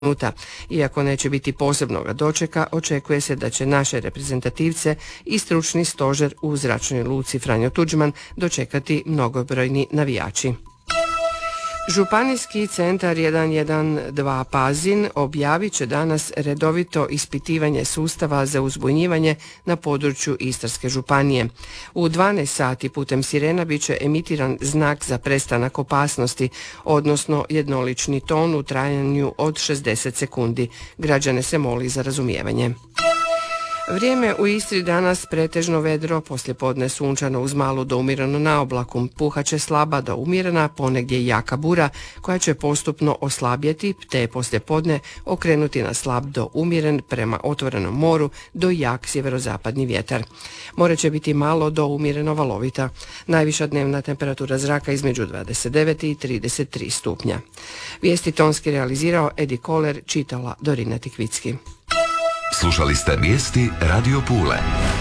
minuta. Iako neće biti posebnog dočeka, očekuje se da će naše reprezentativce i stručni stožer u zračnoj luci Franjo Tuđman dočekati mnogobrojni navijači. Županijski centar 112 Pazin objavit će danas redovito ispitivanje sustava za uzbunjivanje na području Istarske županije. U 12 sati putem sirena bit će emitiran znak za prestanak opasnosti, odnosno jednolični ton u trajanju od 60 sekundi. Građane se moli za razumijevanje. Vrijeme u Istri danas pretežno vedro, poslijepodne sunčano uz malu do umjereno na oblaku. Puhaće slaba do umjerena, ponegdje jaka bura koja će postupno oslabjeti te poslijepodne okrenuti na slab do umjeren prema otvorenom moru do jak sjeverozapadni vjetar. More će biti malo do umjereno valovita. Najviša dnevna temperatura zraka između 29 i 33 stupnja. Vijesti tonski realizirao Edi Koler, čitala Dorina Tikvicki. Slušali ste vijesti Radio Pule.